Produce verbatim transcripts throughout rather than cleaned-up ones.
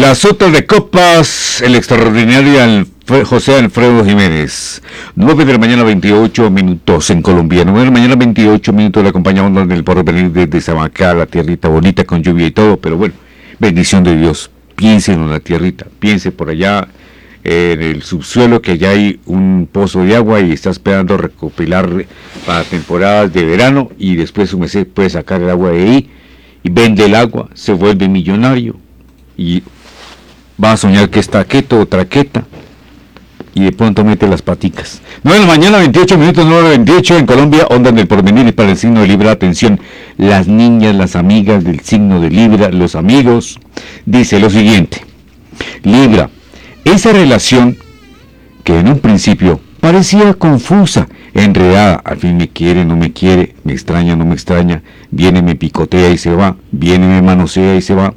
Las otras de copas, el extraordinario Alf- José Alfredo Jiménez. nueve de la mañana, veintiocho minutos en Colombia. nueve de la mañana, veintiocho minutos. Le acompañamos en el porvenir desde Samacá, la tierrita bonita con lluvia y todo. Pero bueno, bendición de Dios. Piensen en la tierrita. Piense por allá en el subsuelo que ya hay un pozo de agua y está esperando recopilar para temporadas de verano. Y después su merced puede sacar el agua de ahí y vende el agua. Se vuelve millonario. Y va a soñar que está quieto o traqueta y de pronto mete las paticas. nueve de la mañana, veintiocho minutos, nueve veintiocho en Colombia, onda del porvenir y para el signo de Libra. Atención, las niñas, las amigas del signo de Libra, los amigos. Dice lo siguiente: Libra, esa relación que en un principio parecía confusa, enredada, al fin me quiere, no me quiere, me extraña, no me extraña, viene, me picotea y se va, viene, me manosea y se va.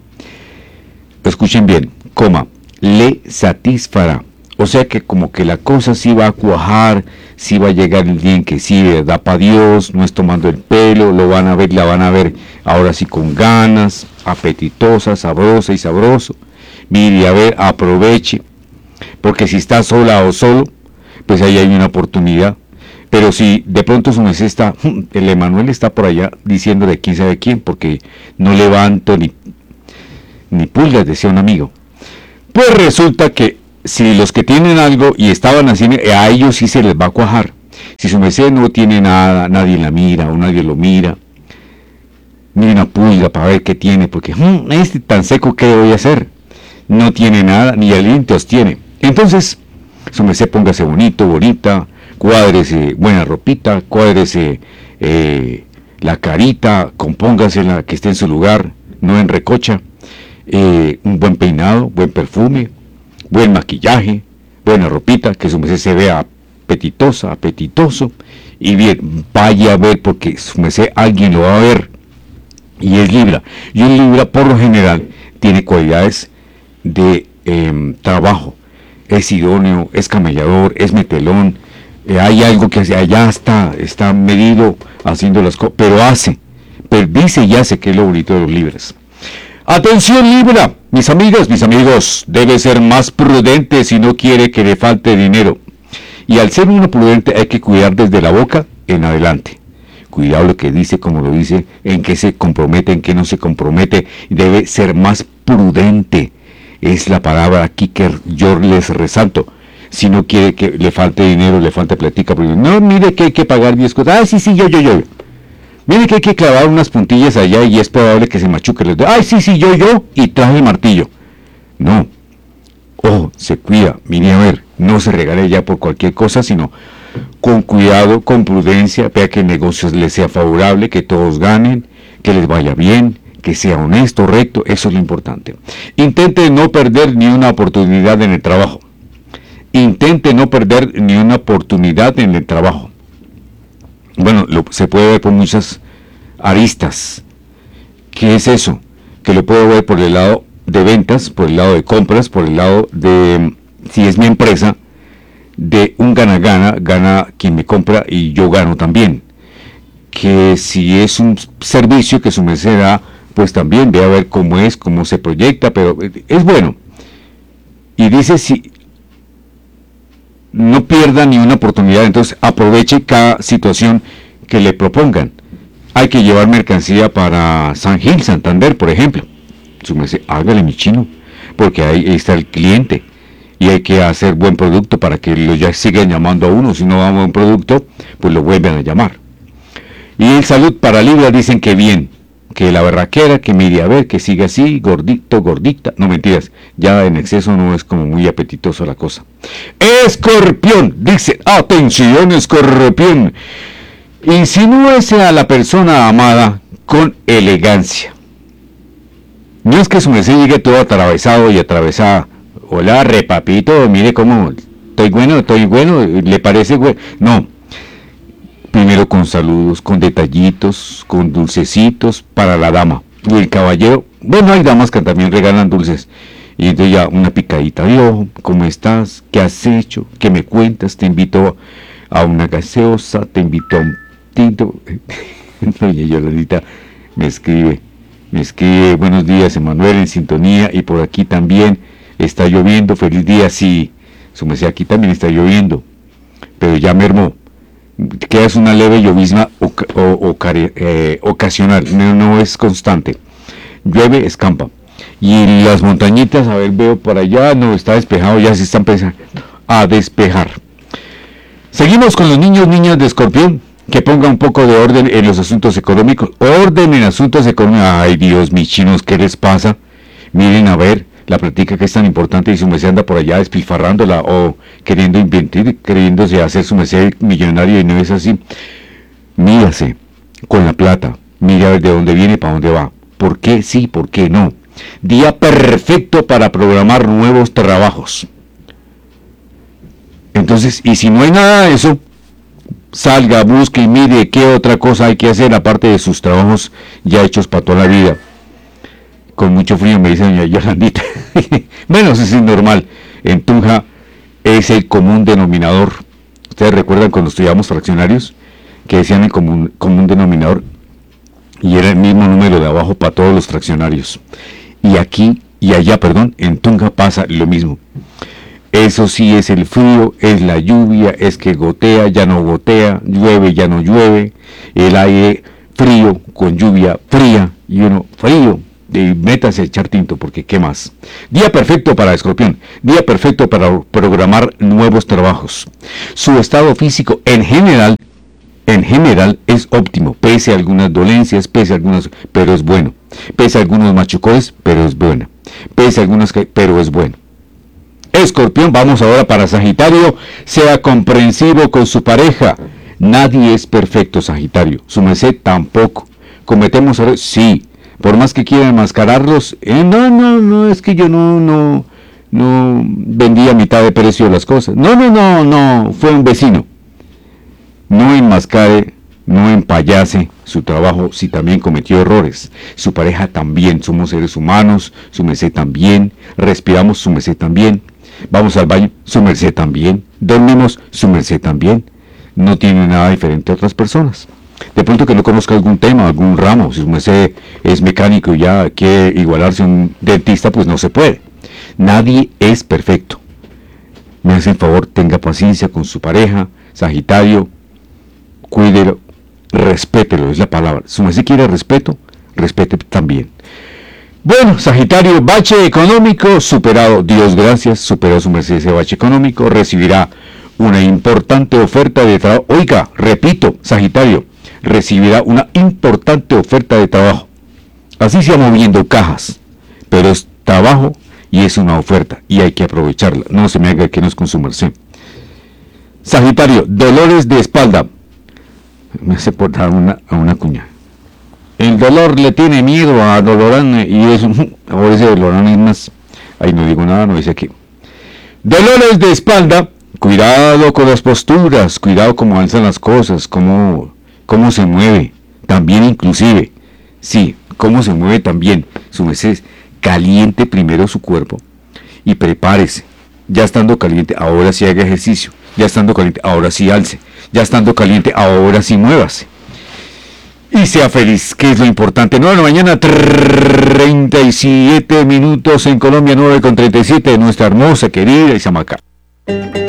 Escuchen bien, coma, le satisfará. O sea que como que la cosa sí va a cuajar, sí va a llegar el día en que sí, da para Dios, no es tomando el pelo, lo van a ver, la van a ver ahora sí con ganas, apetitosa, sabrosa y sabroso. Mire, a ver, aproveche, porque si está sola o solo, pues ahí hay una oportunidad. Pero si de pronto su merced está, el Emanuel está por allá diciendo de quién sabe quién, porque no levanto ni ni pulgas, decía un amigo. Pues resulta que si los que tienen algo y estaban así, a ellos sí se les va a cuajar. Si su merced no tiene nada, nadie la mira o nadie lo mira, mire una pulga para ver qué tiene, porque mmm, este tan seco, ¿qué voy a hacer? No tiene nada, ni alientos tiene. Entonces, su merced póngase bonito, bonita, cuádrese buena ropita, cuádrese eh, la carita, compóngase la que esté en su lugar, no en recocha. Eh, un buen peinado, buen perfume, buen maquillaje, buena ropita, que su merced se vea apetitosa, apetitoso, y bien, vaya a ver, porque su merced alguien lo va a ver, y es Libra, y un Libra por lo general tiene cualidades de eh, trabajo, es idóneo, es camellador, es metelón, eh, hay algo que allá está, está medido haciendo las cosas, pero hace, pero dice y hace, que es lo bonito de los Libras. Atención Libra, mis amigas, mis amigos, debe ser más prudente si no quiere que le falte dinero. Y al ser uno prudente hay que cuidar desde la boca en adelante. Cuidado lo que dice, como lo dice, en qué se compromete, en qué no se compromete. Debe ser más prudente. Es la palabra aquí que yo les resalto. Si no quiere que le falte dinero, le falte platica, porque no, mire que hay que pagar diez cosas. Ah, sí, sí, yo, yo, yo. Mire que hay que clavar unas puntillas allá y es probable que se machuque. Ay, sí, sí, yo, yo, y traje el martillo. No. Ojo, se cuida. Mire a ver, no se regale ya por cualquier cosa, sino con cuidado, con prudencia. Vea que el negocio les sea favorable, que todos ganen, que les vaya bien, que sea honesto, recto. Eso es lo importante. Intente no perder ni una oportunidad en el trabajo. Intente no perder ni una oportunidad en el trabajo. Bueno, lo, se puede ver por muchas aristas. ¿Qué es eso? Que lo puedo ver por el lado de ventas, por el lado de compras, por el lado de, si es mi empresa, de un gana-gana, gana quien me compra y yo gano también. Que si es un servicio que su merced da, pues también ve a ver cómo es, cómo se proyecta, pero es bueno. Y dice si no pierda ni una oportunidad, entonces aproveche cada situación que le propongan. Hay que llevar mercancía para San Gil, Santander, por ejemplo. Su merced, hágale mi chino, porque ahí está el cliente y hay que hacer buen producto para que lo ya sigan llamando a uno. Si no da buen producto, pues lo vuelven a llamar. Y en salud para Libra dicen que bien, que la berraquera, que mire a ver, que siga así, gordito, gordita. No, mentiras, ya en exceso no es como muy apetitoso la cosa. Escorpión, dice, atención Escorpión, insinúese a la persona amada con elegancia. No es que su merced llegue todo atravesado y atravesada. Hola, repapito, mire cómo, estoy bueno, estoy bueno, ¿le parece bueno? No. Primero con saludos, con detallitos, con dulcecitos para la dama. Y el caballero, bueno, hay damas que también regalan dulces. Y entonces ya una picadita de ojo, ¿cómo estás? ¿Qué has hecho? ¿Qué me cuentas? Te invito a una gaseosa, te invito a un tinto. Doña Yolandita me escribe, Me escribe, buenos días, Emanuel, en sintonía, y por aquí también está lloviendo, feliz día, sí, su merced, aquí también está lloviendo, pero ya mermó, queda es una leve llovizna oca, o, o, eh, ocasional, no, no es constante, llueve, escampa, y las montañitas, a ver, veo por allá, no, está despejado, ya se están empezando a despejar. Seguimos con los niños, niñas de Escorpión, que ponga un poco de orden en los asuntos económicos. Orden en asuntos económicos. Ay, Dios, mis chinos, ¿qué les pasa? Miren, a ver, la práctica que es tan importante y su merced anda por allá despilfarrándola o queriendo invertir, creyéndose hacer su merced millonario y no es así. Mírase con la plata, mira a ver de dónde viene, para dónde va. ¿Por qué sí, por qué no? Día perfecto para programar nuevos trabajos. Entonces, y si no hay nada de eso, salga, busque y mire qué otra cosa hay que hacer aparte de sus trabajos ya hechos para toda la vida. Con mucho frío, me dice doña Yolandita. Bueno, eso sí es normal. En Tunja es el común denominador. Ustedes recuerdan cuando estudiamos fraccionarios que decían el común, común denominador y era el mismo número de abajo para todos los fraccionarios. Y aquí y allá, perdón, en Tunja pasa lo mismo. Eso sí es el frío, es la lluvia, es que gotea, ya no gotea, llueve, ya no llueve, el aire frío con lluvia fría y uno frío, y métase a echar tinto porque qué más. Día perfecto para Escorpión, día perfecto para programar nuevos trabajos. Su estado físico en general, en general es óptimo, pese a algunas dolencias, pese a algunas, pero es bueno. Pese a algunos machucones, pero es bueno. Pese a algunas, pero es bueno. Escorpión, vamos ahora para Sagitario. Sea comprensivo con su pareja. Nadie es perfecto, Sagitario. Su merced tampoco. Cometemos errores, sí. Por más que quieran enmascararlos, eh, no, no, no, es que yo no, no, no vendí a mitad de precio las cosas. No, no, no, no, fue un vecino. No enmascare, no empayase su trabajo si también cometió errores. Su pareja también, somos seres humanos, su merced también. Respiramos, su merced también. Vamos al baño, su merced también. Dormimos, su merced también. No tiene nada diferente a otras personas. De pronto que no conozca algún tema, algún ramo, si su merced es mecánico y ya quiere igualarse a un dentista, pues no se puede. Nadie es perfecto. Me hacen favor, tenga paciencia con su pareja, Sagitario, cuídelo, respételo, es la palabra. Si su merced quiere respeto, respete también. Bueno, Sagitario, bache económico superado, Dios gracias, superó su merced ese bache económico, recibirá una importante oferta de trabajo. Oiga, repito, Sagitario, recibirá una importante oferta de trabajo. Así se va moviendo cajas, pero es trabajo y es una oferta y hay que aprovecharla. No se me haga que no es con su merced. Sagitario, dolores de espalda. Me hace portar una, a una cuña. El dolor le tiene miedo a Dolorán y eso, ahora ese Dolorán es más, ahí no digo nada, no dice aquí. Dolores de espalda, cuidado con las posturas, cuidado cómo alzan las cosas, cómo, cómo se mueve, también inclusive, sí, cómo se mueve también, su merced, caliente primero su cuerpo y prepárese, ya estando caliente, ahora sí haga ejercicio, ya estando caliente, ahora sí alce, ya estando caliente, ahora sí muévase. Y sea feliz, que es lo importante. nueve de la mañana, treinta y siete minutos en Colombia, nueve con treinta y siete de nuestra hermosa, querida Izamacá.